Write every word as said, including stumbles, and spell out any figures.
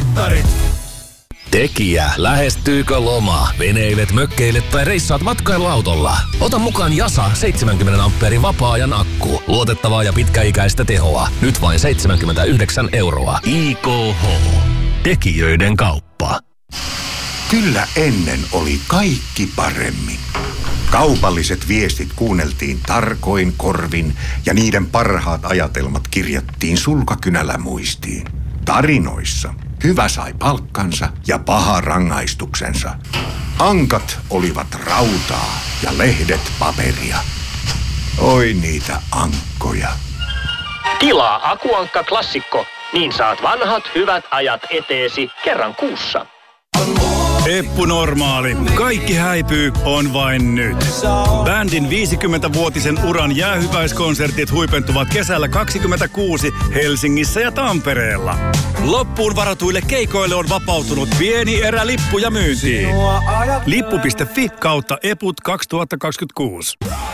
Mittarit. Tekijä, lähestyykö loma? Veneilet, mökkeilet tai reissaat matkailuautolla? Ota mukaan Jasa seitsemänkymmentä ampeerin vapaa-ajan akku. Luotettavaa ja pitkäikäistä tehoa. Nyt vain seitsemänkymmentäyhdeksän euroa. I K H. Tekijöiden kauppa. Kyllä ennen oli kaikki paremmin. Kaupalliset viestit kuunneltiin tarkoin korvin ja niiden parhaat ajatelmat kirjattiin sulkakynällä muistiin. Tarinoissa hyvä sai palkkansa ja paha rangaistuksensa. Ankat olivat rautaa ja lehdet paperia. Oi niitä ankkoja. Tilaa Akuankka Klassikko, niin saat vanhat hyvät ajat eteesi kerran kuussa. Eppu Normaali. Kaikki häipyy on vain nyt. Bändin viisikymmenvuotisen uran jäähyväiskonsertit huipentuvat kesällä kaksikymmentäkuusi Helsingissä ja Tampereella. Loppuun varatuille keikoille on vapautunut pieni erä lippuja myyntiin. Lippu piste fi kautta eput kaksituhattakaksikymmentäkuusi.